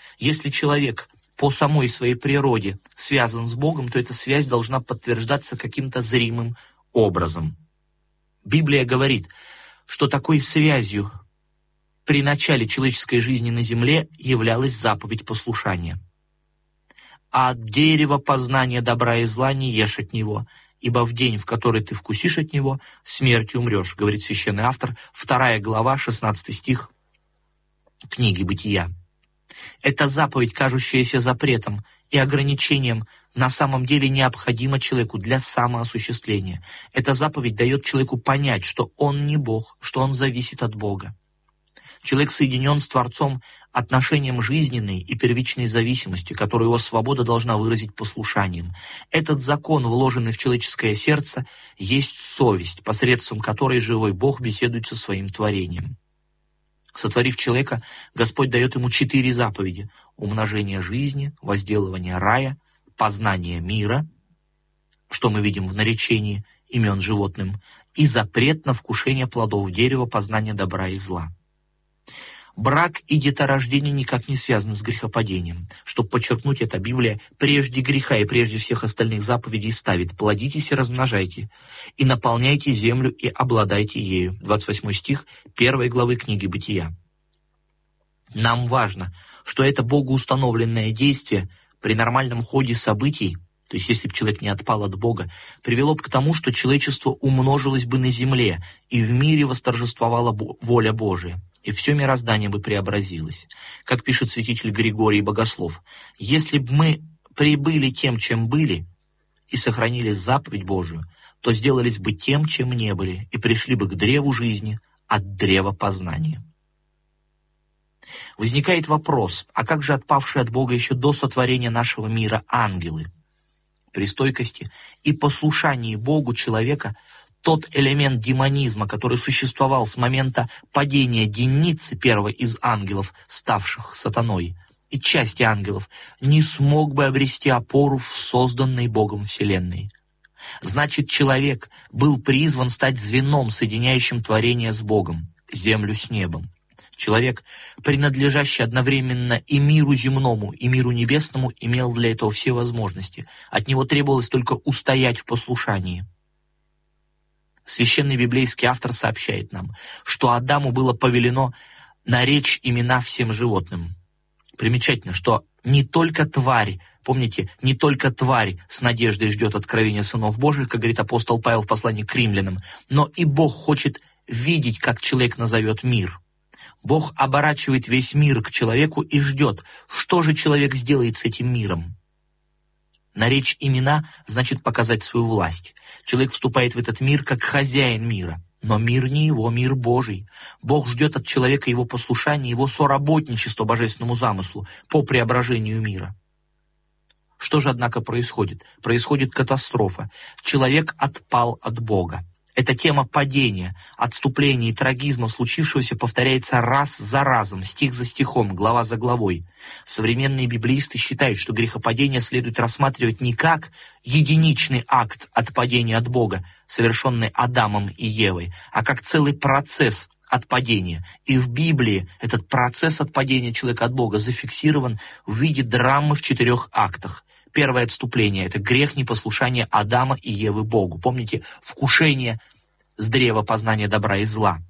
Если человек по самой своей природе связан с Богом, то эта связь должна подтверждаться каким-то зримым образом. Библия говорит, что такой связью при начале человеческой жизни на земле являлась заповедь послушания. «А от дерева познания добра и зла не ешь от него, ибо в день, в который ты вкусишь от него, смертью умрешь», говорит священный автор, 2 глава, 16 стих книги «Бытия». Эта заповедь, кажущаяся запретом и ограничением, на самом деле необходима человеку для самоосуществления. Эта заповедь дает человеку понять, что он не Бог, что он зависит от Бога. Человек соединен с Творцом отношением жизненной и первичной зависимости, которую его свобода должна выразить послушанием. Этот закон, вложенный в человеческое сердце, есть совесть, посредством которой живой Бог беседует со своим творением. Сотворив человека, Господь дает ему 4 заповеди: умножение жизни, возделывание рая, познание мира, что мы видим в наречении имен животным, и запрет на вкушение плодов дерева познания добра и зла. Брак и деторождение никак не связаны с грехопадением. Чтобы подчеркнуть это, Библия прежде греха и прежде всех остальных заповедей ставит: «Плодитесь и размножайте, и наполняйте землю и обладайте ею». 28 стих 1 главы книги «Бытия». Нам важно, что это богоустановленное действие при нормальном ходе событий, то есть если бы человек не отпал от Бога, привело бы к тому, что человечество умножилось бы на земле, и в мире восторжествовала воля Божия, и все мироздание бы преобразилось. Как пишет святитель Григорий Богослов: «Если бы мы прибыли тем, чем были, и сохранили заповедь Божию, то сделались бы тем, чем не были, и пришли бы к древу жизни от древа познания». Возникает вопрос: а как же отпавшие от Бога еще до сотворения нашего мира ангелы? При стойкости и послушании Богу человека тот элемент демонизма, который существовал с момента падения Деницы, первой из ангелов, ставших сатаной, и части ангелов, не смог бы обрести опору в созданной Богом вселенной. Значит, человек был призван стать звеном, соединяющим творение с Богом, землю с небом. Человек, принадлежащий одновременно и миру земному, и миру небесному, имел для этого все возможности. От него требовалось только устоять в послушании. Священный библейский автор сообщает нам, что Адаму было повелено наречь имена всем животным. Примечательно, что не только тварь, помните, не только тварь с надеждой ждет откровения сынов Божьих, как говорит апостол Павел в послании к римлянам, но и Бог хочет видеть, как человек назовет мир. Бог оборачивает весь мир к человеку и ждет, что же человек сделает с этим миром. Наречь имена значит показать свою власть. Человек вступает в этот мир как хозяин мира. Но мир не его, мир Божий. Бог ждет от человека его послушания, его соработничества божественному замыслу по преображению мира. Что же, однако, происходит? Происходит катастрофа. Человек отпал от Бога. Эта тема падения, отступления и трагизма случившегося повторяется раз за разом, стих за стихом, глава за главой. Современные библеисты считают, что грехопадение следует рассматривать не как единичный акт отпадения от Бога, совершенный Адамом и Евой, а как целый процесс отпадения. И в Библии этот процесс отпадения человека от Бога зафиксирован в виде драмы в 4 актах. Первое отступление — это грех непослушания Адама и Евы Богу. Помните, вкушение с древа познания добра и зла.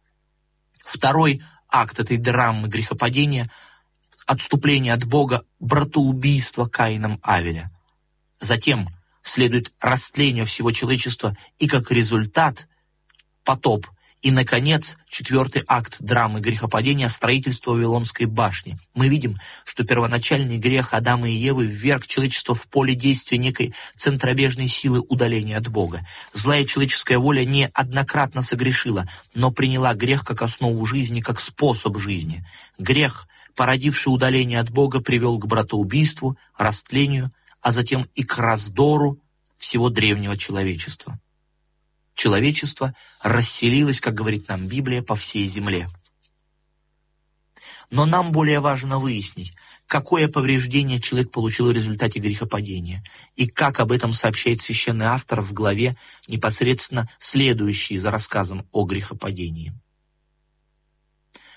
Второй акт этой драмы грехопадения — отступление от Бога, братоубийство Каином Авеля. Затем следует растление всего человечества и, как результат, потоп. И, наконец, 4 акт драмы грехопадения — строительство Вавилонской башни. Мы видим, что первоначальный грех Адама и Евы вверг человечество в поле действия некой центробежной силы удаления от Бога. Злая человеческая воля неоднократно согрешила, но приняла грех как основу жизни, как способ жизни. Грех, породивший удаление от Бога, привел к братоубийству, растлению, а затем и к раздору всего древнего человечества. Человечество расселилось, как говорит нам Библия, по всей земле. Но нам более важно выяснить, какое повреждение человек получил в результате грехопадения, и как об этом сообщает священный автор в главе, непосредственно следующей за рассказом о грехопадении.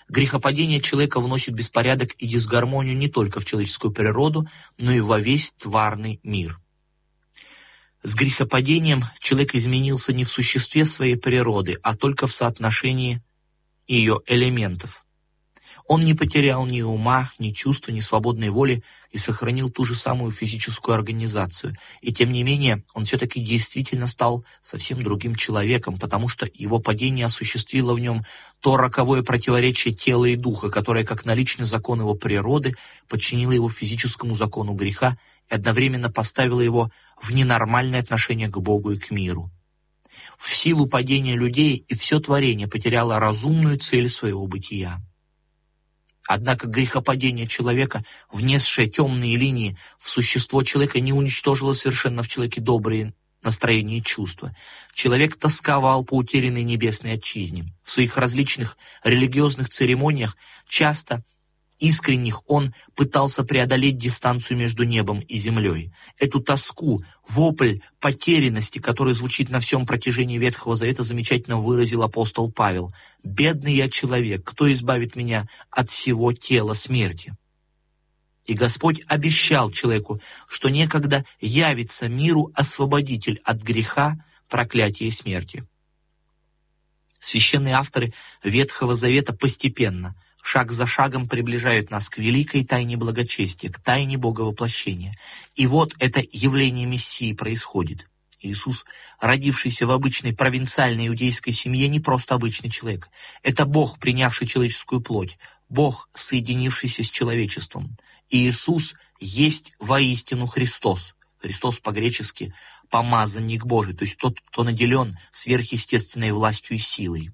Грехопадение человека вносит беспорядок и дисгармонию не только в человеческую природу, но и во весь тварный мир. С грехопадением человек изменился не в существе своей природы, а только в соотношении ее элементов. Он не потерял ни ума, ни чувства, ни свободной воли и сохранил ту же самую физическую организацию. И тем не менее, он все-таки действительно стал совсем другим человеком, потому что его падение осуществило в нем то роковое противоречие тела и духа, которое, как наличный закон его природы, подчинило его физическому закону греха и одновременно поставило его в ненормальное отношение к Богу и к миру. В силу падения людей и все творение потеряло разумную цель своего бытия. Однако грехопадение человека, внесшее темные линии в существо человека, не уничтожило совершенно в человеке добрые настроения и чувства. Человек тосковал по утерянной небесной отчизне. В своих различных религиозных церемониях, часто искренних, он пытался преодолеть дистанцию между небом и землей. Эту тоску, вопль потерянности, который звучит на всем протяжении Ветхого Завета, замечательно выразил апостол Павел. «Бедный я человек, кто избавит меня от всего тела смерти?» И Господь обещал человеку, что некогда явится миру освободитель от греха, проклятия и смерти. Священные авторы Ветхого Завета постепенно, шаг за шагом приближают нас к великой тайне благочестия, к тайне Боговоплощения. И вот это явление Мессии происходит. Иисус, родившийся в обычной провинциальной иудейской семье, не просто обычный человек. Это Бог, принявший человеческую плоть, Бог, соединившийся с человечеством. Иисус есть воистину Христос. Христос по-гречески «помазанник Божий», то есть тот, кто наделен сверхъестественной властью и силой.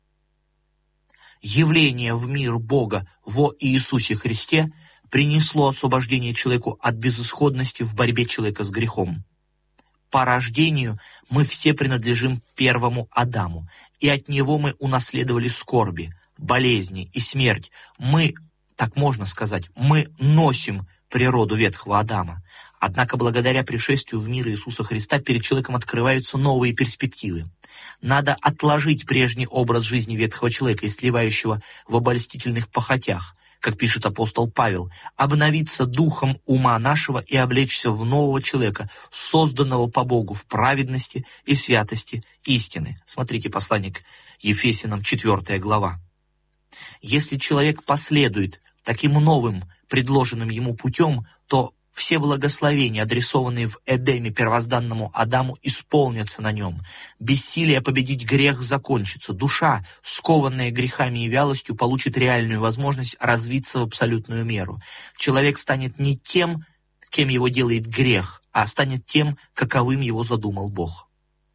Явление в мир Бога во Иисусе Христе принесло освобождение человеку от безысходности в борьбе человека с грехом. По рождению мы все принадлежим первому Адаму, и от него мы унаследовали скорби, болезни и смерть. Мы, так можно сказать, мы носим природу ветхого Адама. Однако благодаря пришествию в мир Иисуса Христа перед человеком открываются новые перспективы. Надо отложить прежний образ жизни ветхого человека, сливающего в обольстительных похотях, как пишет апостол Павел, обновиться духом ума нашего и облечься в нового человека, созданного по Богу в праведности и святости истины. Смотрите послание к Ефесянам, 4 глава. Если человек последует таким новым, предложенным ему путем, то все благословения, адресованные в Эдеме первозданному Адаму, исполнятся на нем. Бессилие победить грех закончится. Душа, скованная грехами и вялостью, получит реальную возможность развиться в абсолютную меру. Человек станет не тем, кем его делает грех, а станет тем, каковым его задумал Бог.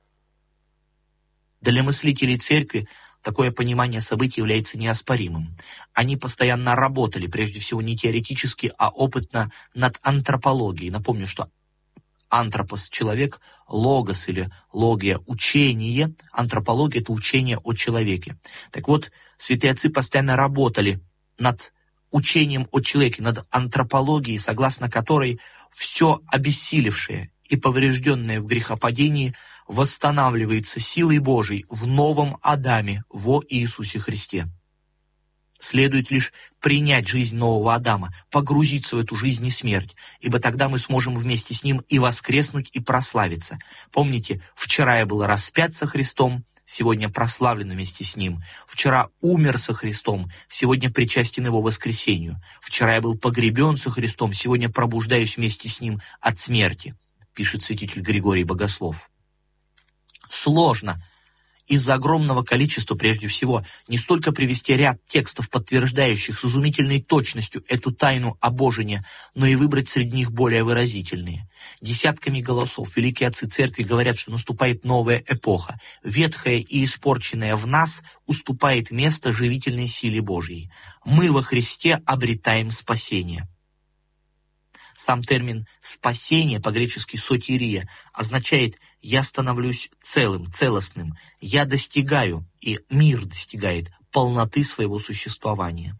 Для мыслителей церкви такое понимание событий является неоспоримым. Они постоянно работали, прежде всего не теоретически, а опытно над антропологией. Напомню, что антропос — человек, логос или логия — учение, антропология — это учение о человеке. Так вот, святые отцы постоянно работали над учением о человеке, над антропологией, согласно которой все обессилевшее и поврежденное в грехопадении восстанавливается силой Божией в новом Адаме, во Иисусе Христе. Следует лишь принять жизнь нового Адама, погрузиться в эту жизнь и смерть, ибо тогда мы сможем вместе с ним и воскреснуть, и прославиться. Помните, вчера я был распят со Христом, сегодня прославлен вместе с ним. Вчера умер со Христом, сегодня причастен его воскресению. Вчера я был погребен со Христом, сегодня пробуждаюсь вместе с ним от смерти, пишет святитель Григорий Богослов. Сложно из-за огромного количества, прежде всего, не столько привести ряд текстов, подтверждающих с изумительной точностью эту тайну обожения, но и выбрать среди них более выразительные. Десятками голосов великие отцы церкви говорят, что наступает новая эпоха. Ветхое и испорченное в нас уступает место живительной силе Божьей. Мы во Христе обретаем спасение. Сам термин «спасение», по-гречески «сотирия», означает «я становлюсь целым, целостным», «я достигаю», и мир достигает полноты своего существования.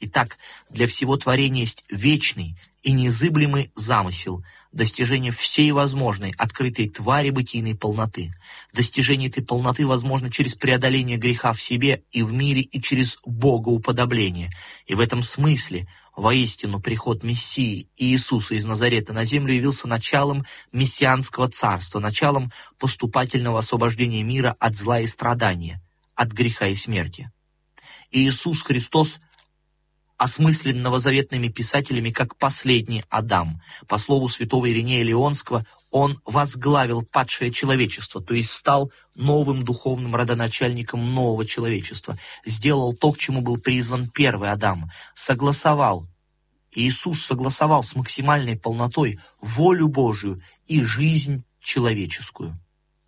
Итак, для всего творения есть вечный и незыблемый замысел достижения всей возможной, открытой твари бытийной полноты. Достижение этой полноты возможно через преодоление греха в себе и в мире, и через богоуподобление. И в этом смысле воистину приход Мессии Иисуса из Назарета на землю явился началом мессианского царства, началом поступательного освобождения мира от зла и страдания, от греха и смерти. Иисус Христос осмыслен новозаветными писателями как последний Адам. По слову святого Иринея Леонского, он возглавил падшее человечество, то есть стал новым духовным родоначальником нового человечества, сделал то, к чему был призван первый Адам, Иисус согласовал с максимальной полнотой волю Божию и жизнь человеческую.